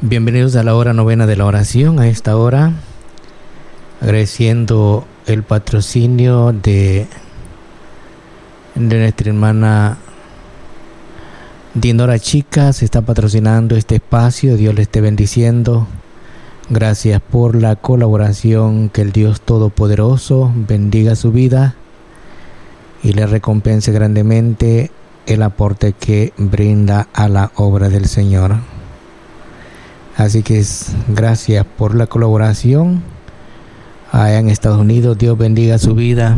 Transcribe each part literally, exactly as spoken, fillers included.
Bienvenidos a la hora novena de la oración. A esta hora, agradeciendo el patrocinio de, de nuestra hermana Dinora Chica, se está patrocinando este espacio. Dios le esté bendiciendo. Gracias por la colaboración. Que el Dios Todopoderoso bendiga su vida y le recompense grandemente el aporte que brinda a la obra del Señor. Así que es, gracias por la colaboración allá en Estados Unidos. Dios bendiga su vida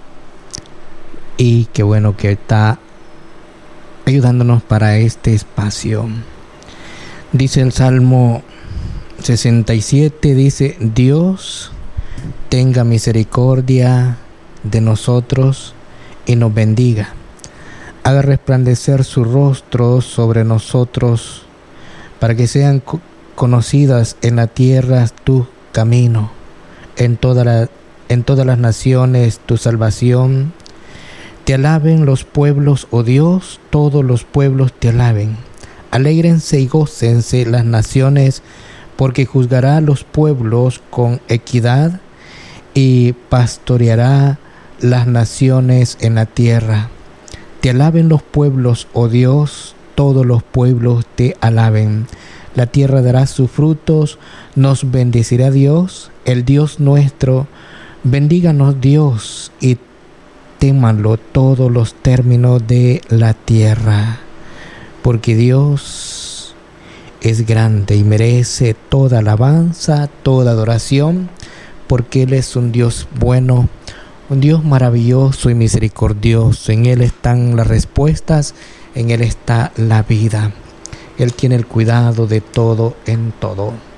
y qué bueno que está ayudándonos para este espacio. Dice el Salmo sesenta y siete, dice: Dios tenga misericordia de nosotros y nos bendiga, haga resplandecer su rostro sobre nosotros, para que sean conocidas en la tierra tu camino, en, toda la, en todas las naciones tu salvación. Te alaben los pueblos, oh Dios, todos los pueblos te alaben. Alégrense y gócense las naciones, porque juzgará a los pueblos con equidad y pastoreará las naciones en la tierra. Te alaben los pueblos, oh Dios, todos los pueblos te alaben. La tierra dará sus frutos, nos bendecirá Dios, el Dios nuestro. Bendíganos Dios y témanlo todos los términos de la tierra, porque Dios es grande y merece toda alabanza, toda adoración, porque Él es un Dios bueno, un Dios maravilloso y misericordioso. En Él están las respuestas, en Él está la vida. Él tiene el cuidado de todo en todo.